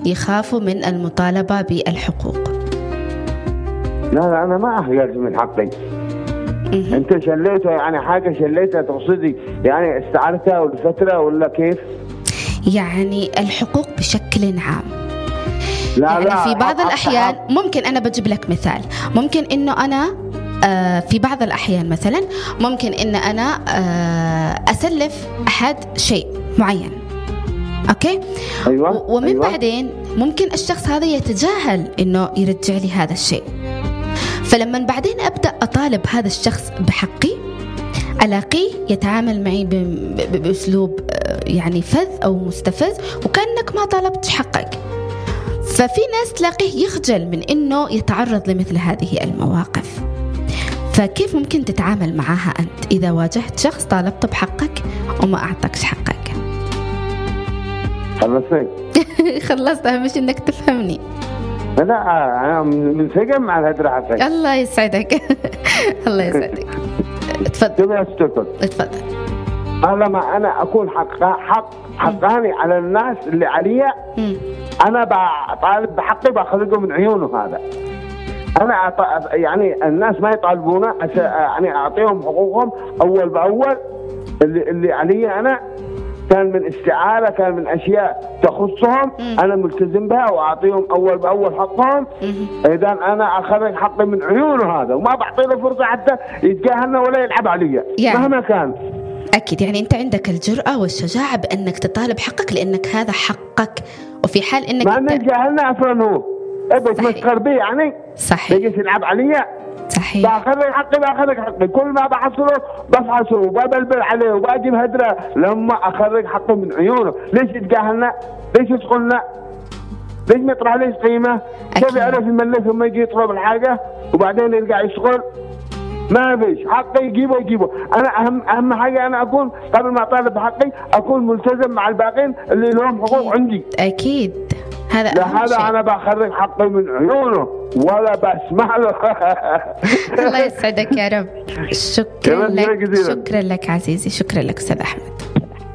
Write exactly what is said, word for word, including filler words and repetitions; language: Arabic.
يخافوا من المطالبة بالحقوق. لا لا أنا ما أخجل من حقي. أنت شليته يعني حاجة شليتها تقصدي يعني استعرتها لفترة ولا كيف؟ يعني الحقوق بشكل عام. لا يعني لا في بعض حق الأحيان حق. ممكن أنا بجيب لك مثال، ممكن إنه أنا آه في بعض الأحيان مثلا ممكن إن أنا آه أسلف أحد شيء معين، أوكي؟ أيوة. ومن أيوة. بعدين ممكن الشخص هذا يتجاهل إنه يرجع لي هذا الشيء، فلما بعدين أبدأ أطالب هذا الشخص بحقي ألاقيه يتعامل معي بأسلوب يعني فذ أو مستفز وكأنك ما طالبت حقك. ففي ناس تلاقيه يخجل من إنه يتعرض لمثل هذه المواقف. فكيف ممكن تتعامل معها أنت إذا واجهت شخص طالبت بحقك وما أعطاكش حقك؟ خلصت خلصت، أهم شيء إنك تفهمني. لا أنا من سجن على هدر حقك. الله يسعدك. الله يسعدك. تفضل. تفضل. أنا ما أنا أكون حق حق حقاني على الناس اللي عليا، أنا بطالب بحقي بخرجه من عيونه. هذا أنا أط... يعني الناس ما يطالبونا يعني أعطيهم حقوقهم أول بأول. اللي اللي عليا أنا كان من استعارة، كان من أشياء تخصهم، أنا ملتزم بها وأعطيهم أول بأول حقهم. إذا أنا أخرج حقي من عيونه هذا وما بعطي له فرصة حتى يتجاهلنا ولا يلعب علي يعني. مهما كان. أكيد يعني أنت عندك الجرأة والشجاعة بأنك تطالب حقك لأنك هذا حقك، وفي حال إنك ما نتجاهلنا أصلا هو بس مسخر بي يعني. صحيح. بيجي يلعب علي. صحيح. بأخرج حقي بأخرج حقي، كل ما بحصله بفحصه وببلبل عليه وبأجيب هدرة لما أخرج حقه من عيونه. ليش يتجاهلنا؟ ليش يدخلنا؟ ليش ما يطرح ليش قيمة؟ كيف يعرف يملك لما يجي يطلب الحاجة وبعدين يرجع يشتغل؟ ما فيش حقي يجيبه يجيبه. أنا أهم أهم حاجة أنا أكون قبل ما أطالب بحقي أكون ملتزم مع الباقين اللي لهم حقوق عندي. أكيد هذا لهذا أنا بخرج حقي من عيونه ولا بسمع له. الله يسعدك يا رب. شكرا لك. شكرا لك عزيزي، شكرا لك أستاذ أحمد.